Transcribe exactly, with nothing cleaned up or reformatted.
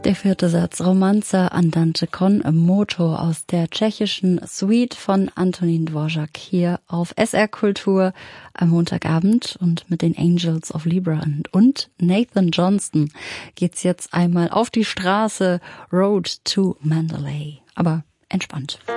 Der vierte Satz, Romanza Andante con Moto aus der tschechischen Suite von Antonín Dvořák hier auf S R Kultur am Montagabend. Und mit den Angels of Libra und Nathan Johnston geht's jetzt einmal auf die Straße, Road to Mandalay. Aber entspannt.